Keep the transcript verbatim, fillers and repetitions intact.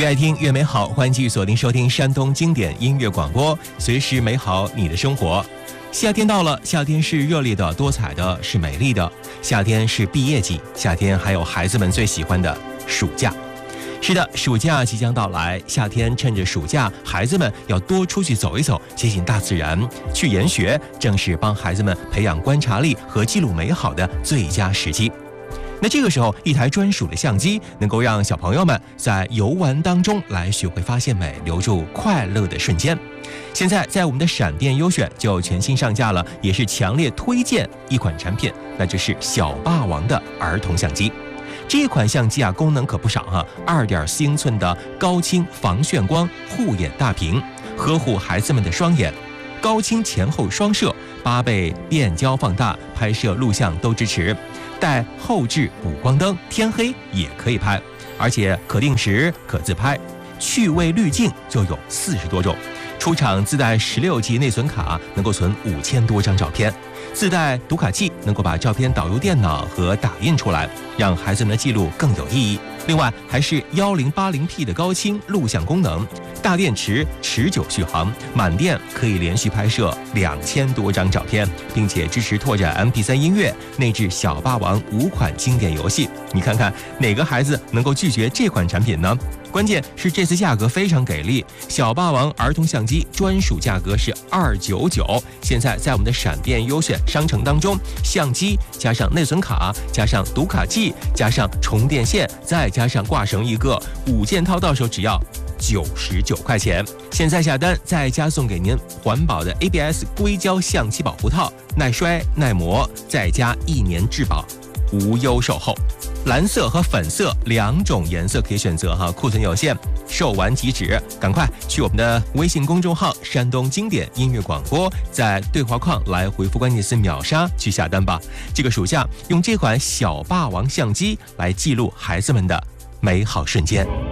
越爱听越美好，欢迎继续锁定收听山东经典音乐广播，随时美好你的生活。夏天到了，夏天是热烈的、多彩的，是美丽的。夏天是毕业季，夏天还有孩子们最喜欢的暑假。是的，暑假即将到来，夏天趁着暑假，孩子们要多出去走一走，接近大自然，去研学，正是帮孩子们培养观察力和记录美好的最佳时机。那这个时候，一台专属的相机能够让小朋友们在游玩当中来学会发现美，留住快乐的瞬间。现在在我们的闪电优选就全新上架了，也是强烈推荐一款产品，那就是小霸王的儿童相机。这款相机啊，功能可不少啊， 二点四英寸的高清防眩光护眼大屏，呵护孩子们的双眼，高清前后双摄，八倍变焦放大，拍摄录像都支持，带后置补光灯，天黑也可以拍，而且可定时可自拍，趣味滤镜就有四十多种。出厂自带十六 G 内存卡，能够存五千多张照片，自带读卡器，能够把照片导入电脑和打印出来，让孩子们的记录更有意义。另外还是 一零八零 P 的高清录像功能，大电池持久续航，满电可以连续拍摄两千多张照片，并且支持拓展 M P 三 音乐，内置小霸王五款经典游戏。你看看哪个孩子能够拒绝这款产品呢？关键是这次价格非常给力，小霸王儿童相机专属价格是二百九十九。现在在我们的闪电优选商城当中，相机加上内存卡，加上读卡器，加上充电线，再加上挂绳一个，五件套到手只要九十九块钱。现在下单再加送给您环保的 A B S 硅胶相机保护套，耐摔耐磨，再加一年质保，无忧售后。蓝色和粉色两种颜色可以选择哈，库存有限，售完即止，赶快去我们的微信公众号山东经典音乐广播，在对话框来回复关键词秒杀去下单吧。这个暑假用这款小霸王相机来记录孩子们的美好瞬间。